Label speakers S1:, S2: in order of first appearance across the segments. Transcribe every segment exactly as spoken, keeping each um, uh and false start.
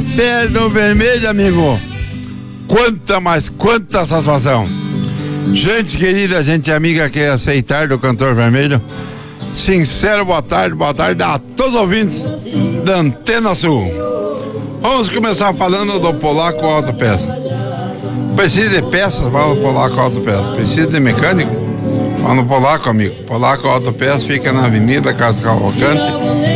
S1: pele no vermelho, amigo. Quanta, mas quanta satisfação. Gente querida, gente amiga que aceitar do Cantor Vermelho, sincero boa tarde, boa tarde a todos os ouvintes da Antena Sul. Vamos começar falando do Polaco Autopeça. Precisa de peças, vai no Polaco Autopeça. Precisa de mecânico, vai no Polaco, amigo. Polaco Autopeça fica na Avenida Cascal Cavalcante,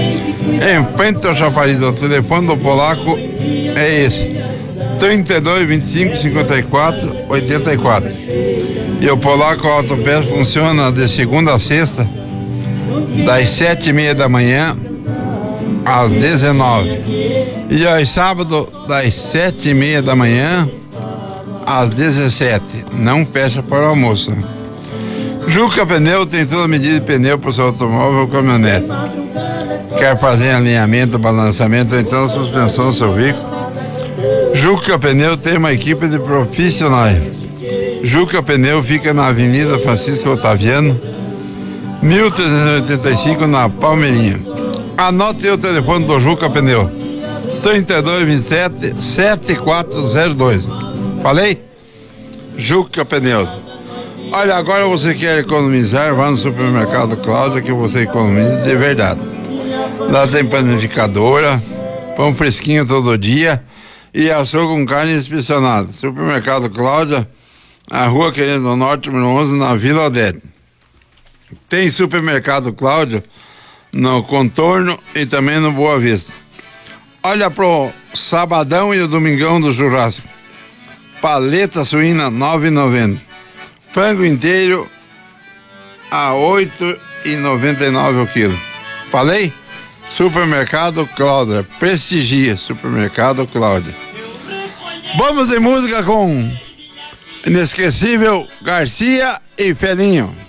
S1: em frente ao chafariz. O telefone do Polaco é esse: trinta e dois, vinte e cinco, cinquenta e quatro, oitenta e quatro. E o Polaco Autopeça funciona de segunda a sexta, das sete e meia da manhã às dezenove. E aos sábados, das sete e meia da manhã às dezessete. Não peça para o almoço. Juca Pneu tem toda medida de pneu para o seu automóvel ou caminhonete. Quer fazer alinhamento, balançamento ou então suspensão do seu veículo? Juca Pneu tem uma equipe de profissionais. Juca Pneu fica na Avenida Francisco Otaviano, mil trezentos e oitenta e cinco, na Palmeirinha. Anote o telefone do Juca Pneu: trinta e dois, vinte e sete, setenta e quatro zero dois. Falei? Juca Pneus. Olha, agora você quer economizar, vá no Supermercado Cláudia que você economiza de verdade. Lá tem panificadora, pão fresquinho todo dia e açougue com carne inspecionada. Supermercado Cláudia, a Rua Querendo do Norte, número onze, na Vila Odete. Tem Supermercado Cláudio no Contorno e também no Boa Vista. Olha pro sabadão e o domingão do churrasco. Paleta suína nove reais e noventa centavos. Frango inteiro a oito reais e noventa e nove centavos o quilo. Falei? Supermercado Cláudia. Prestigia Supermercado Cláudia. Vamos de música com Inesquecível Garcia e Felinho.